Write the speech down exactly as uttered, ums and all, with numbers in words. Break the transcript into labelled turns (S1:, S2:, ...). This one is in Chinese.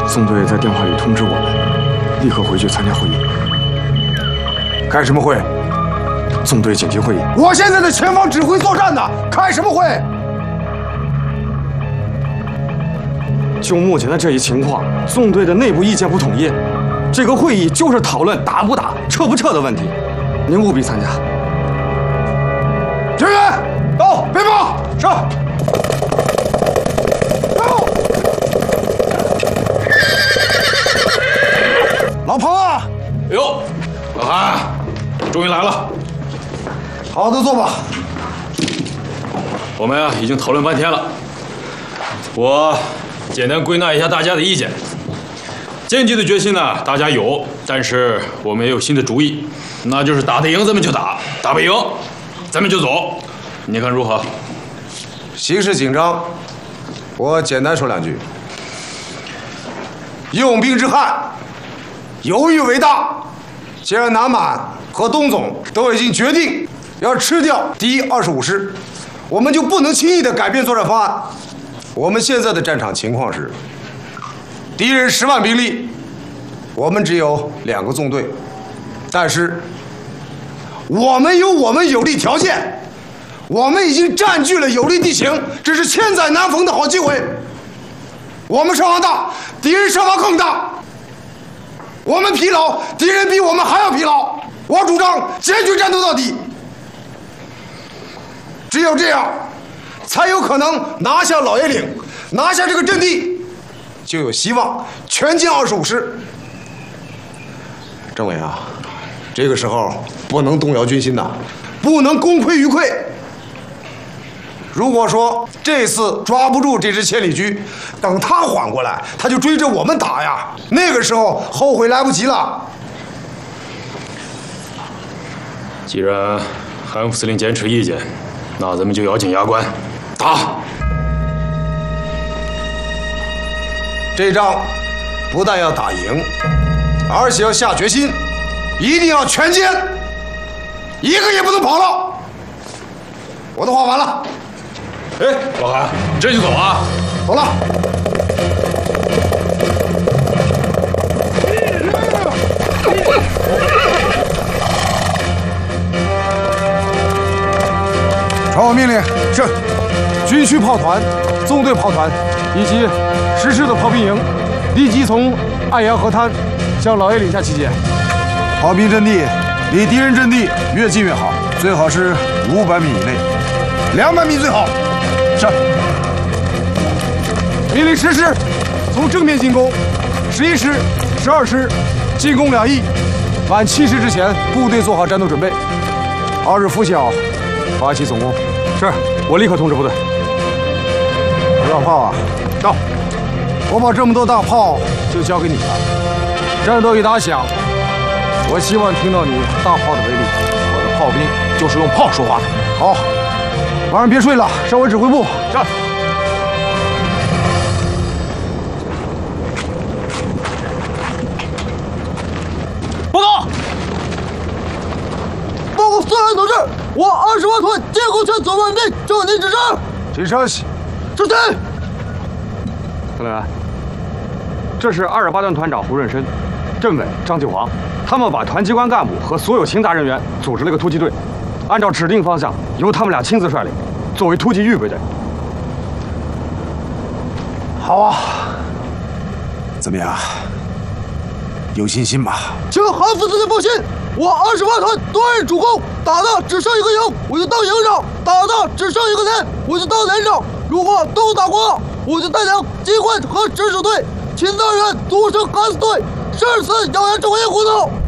S1: 宋队在电话里通知我们，立刻回去参加会议。开什么会？纵队紧急会议。
S2: 我现在在前方指挥作战呢，开什么会？
S1: 就目前的这一情况，纵队的内部意见不统一，这个会议就是讨论打不打、撤不撤的问题。您务必参加。
S2: 人员到，备报。是。到。老彭啊！
S3: 哎呦，老韩，终于来了。
S2: 好的，坐吧。
S3: 我们啊已经讨论半天了，我简单归纳一下大家的意见。坚决的决心呢，大家有，但是我们也有新的主意，那就是打得赢咱们就打，打不赢咱们就走。你看如何？
S2: 形势紧张，我简单说两句。用兵之汉，犹豫为大。既然南满和东总都已经决定要吃掉第二十五师，我们就不能轻易的改变作战方案。我们现在的战场情况是，敌人十万兵力，我们只有两个纵队，但是我们有我们有利条件，我们已经占据了有利地形，这是千载难逢的好机会。我们伤亡大，敌人伤亡更大。我们疲劳，敌人比我们还要疲劳。我主张坚决战斗到底，只有这样，才有可能拿下老爷岭，拿下这个阵地，就有希望全歼二十五师。政委啊，这个时候不能动摇军心呐，不能功亏一篑。如果说这次抓不住这只千里驹，等他缓过来，他就追着我们打呀，那个时候后悔来不及了。
S3: 既然韩副司令坚持意见，那咱们就咬紧牙关打。
S2: 这仗不但要打赢，而且要下决心，一定要全歼，一个也不能跑了。我的话完了。
S3: 哎，老韩，你这就走啊？
S2: 走了。传我命令，是军需炮团、纵队炮团以及实施的炮兵营，立即从安阳河滩向老爷岭下集结。炮兵阵地离敌人阵地越近越好，最好是五百米以内，两百米最好。是。命令实施，从正面进攻，十一师、十二师进攻两翼，晚七时之前，部队做好战斗准备。二日拂晓，发起总攻。
S1: 是，我立刻通知部队。
S2: 老炮啊，到！我把这么多大炮就交给你了。战斗一打响，我希望听到你大炮的威力。我的炮兵就是用炮说话的。好。晚上别睡了，上我指挥部。是。
S4: 报告！报告司令同志，我二十万团进攻圈左半边，照您指示。
S2: 请稍息。
S4: 是的。
S1: 司令员，这是二十八团团长胡润生，政委张继煌，他们把团机关干部和所有勤杂人员组织了一个突击队。按照指定方向，由他们俩亲自率领，作为突击预备队。
S2: 好啊，怎么样？有信心吧？
S4: 请韩副司令放心，我二十八团多任主攻，打的只剩一个营，我就到营上；打的只剩一个连，我就到连上。如果都打光了，我就带领机关和直属队、勤杂人员组成敢死队，誓死咬严指挥胡同。